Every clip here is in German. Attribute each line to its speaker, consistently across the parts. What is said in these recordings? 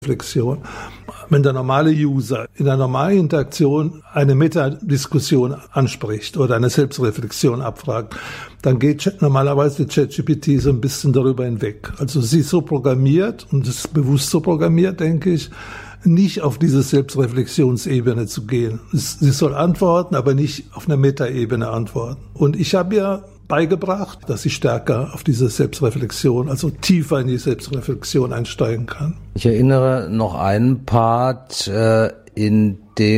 Speaker 1: Reflexion. Wenn der normale User in der normalen Interaktion eine Metadiskussion anspricht oder eine Selbstreflexion abfragt, dann geht normalerweise ChatGPT so ein bisschen darüber hinweg. Also sie ist so programmiert, und es ist bewusst so programmiert, denke ich, nicht auf diese Selbstreflexionsebene zu gehen. Sie soll antworten, aber nicht auf einer Metaebene antworten. Und ich habe ja beigebracht, dass sie stärker auf diese Selbstreflexion, also tiefer in die Selbstreflexion einsteigen kann.
Speaker 2: Ich erinnere noch einen Part, in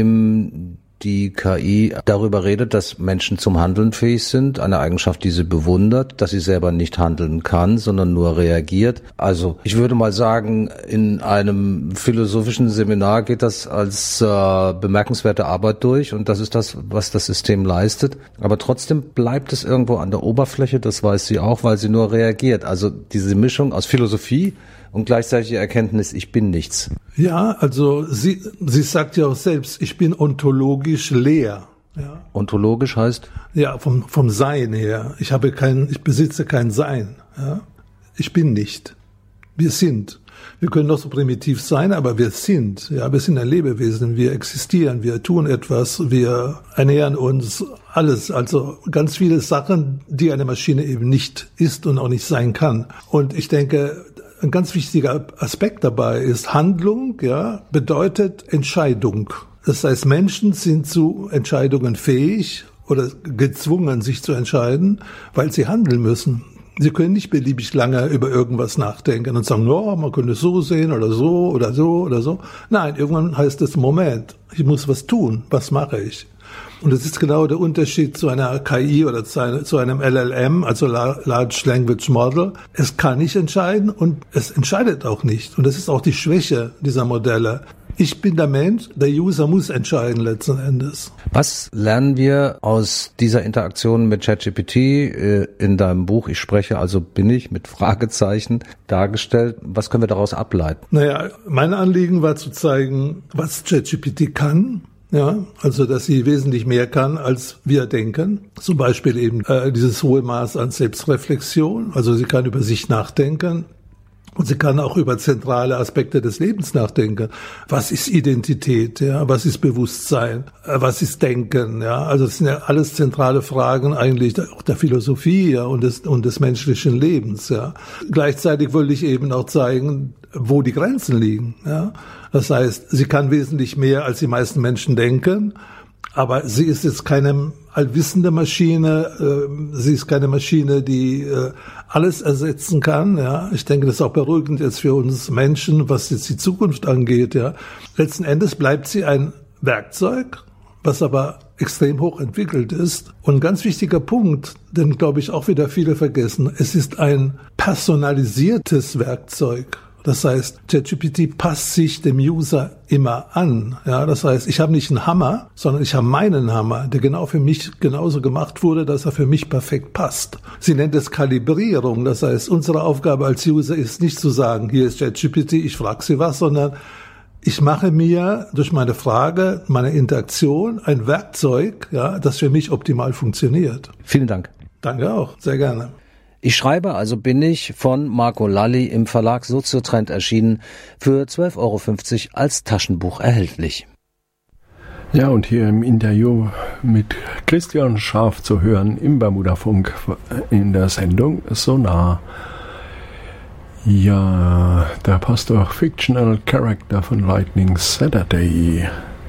Speaker 2: dem die KI darüber redet, dass Menschen zum Handeln fähig sind, eine Eigenschaft, die sie bewundert, dass sie selber nicht handeln kann, sondern nur reagiert. Also ich würde mal sagen, in einem philosophischen Seminar geht das als bemerkenswerte Arbeit durch, und das ist das, was das System leistet. Aber trotzdem bleibt es irgendwo an der Oberfläche, das weiß sie auch, weil sie nur reagiert. Also diese Mischung aus Philosophie und gleichzeitig die Erkenntnis, ich bin nichts.
Speaker 1: Ja, also sie sagt ja auch selbst, ich bin ontologisch leer. Ja.
Speaker 2: Ontologisch heißt?
Speaker 1: Ja, vom Sein her. Ich besitze kein Sein. Ja. Ich bin nicht. Wir sind. Wir können doch so primitiv sein, aber wir sind. Ja, wir sind ein Lebewesen. Wir existieren. Wir tun etwas. Wir ernähren uns. Alles. Also ganz viele Sachen, die eine Maschine eben nicht ist und auch nicht sein kann. Und ich denke, ein ganz wichtiger Aspekt dabei ist, Handlung, ja, bedeutet Entscheidung. Das heißt, Menschen sind zu Entscheidungen fähig oder gezwungen, sich zu entscheiden, weil sie handeln müssen. Sie können nicht beliebig lange über irgendwas nachdenken und sagen, no, man könnte es so sehen oder so oder so oder so. Nein, irgendwann heißt es, Moment, ich muss was tun. Was mache ich? Und das ist genau der Unterschied zu einer KI oder zu einem LLM, also Large Language Model. Es kann nicht entscheiden und es entscheidet auch nicht. Und das ist auch die Schwäche dieser Modelle. Ich bin der Mensch, der User muss entscheiden letzten Endes.
Speaker 2: Was lernen wir aus dieser Interaktion mit ChatGPT in deinem Buch? Ich spreche, also bin ich, mit Fragezeichen dargestellt. Was können wir daraus ableiten?
Speaker 1: Naja, mein Anliegen war zu zeigen, was ChatGPT kann. Ja, also dass sie wesentlich mehr kann, als wir denken. Zum Beispiel eben dieses hohe Maß an Selbstreflexion. Also sie kann über sich nachdenken und sie kann auch über zentrale Aspekte des Lebens nachdenken. Was ist Identität? Ja, was ist Bewusstsein? Was ist Denken? Ja, also das sind ja alles zentrale Fragen eigentlich auch der Philosophie, ja, und des menschlichen Lebens. Ja, gleichzeitig wollte ich eben auch zeigen, wo die Grenzen liegen. Ja. Das heißt, sie kann wesentlich mehr, als die meisten Menschen denken, aber sie ist jetzt keine allwissende Maschine, sie ist keine Maschine, die alles ersetzen kann. Ja. Ich denke, das ist auch beruhigend jetzt für uns Menschen, was jetzt die Zukunft angeht. Ja. Letzten Endes bleibt sie ein Werkzeug, was aber extrem hoch entwickelt ist. Und ein ganz wichtiger Punkt, den, glaube ich, auch wieder viele vergessen, es ist ein personalisiertes Werkzeug. Das heißt, ChatGPT passt sich dem User immer an. Ja, das heißt, ich habe nicht einen Hammer, sondern ich habe meinen Hammer, der genau für mich genauso gemacht wurde, dass er für mich perfekt passt. Sie nennt es Kalibrierung. Das heißt, unsere Aufgabe als User ist nicht zu sagen, hier ist ChatGPT, ich frage Sie was, sondern ich mache mir durch meine Frage, meine Interaktion ein Werkzeug, ja, das für mich optimal funktioniert.
Speaker 2: Vielen Dank.
Speaker 1: Danke auch, sehr gerne.
Speaker 2: Ich schreibe, also bin ich, von Marco Lalli, im Verlag Soziotrend erschienen, für 12,50 € als Taschenbuch erhältlich.
Speaker 3: Ja, und hier im Interview mit Christian Scharf zu hören im Bermudafunk in der Sendung Sonar. Ja, der Pastor Fictional Character von Lightning Saturday.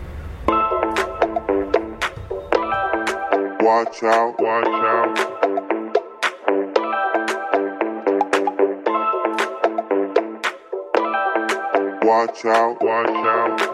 Speaker 4: Watch out, watch out. Watch out, watch out.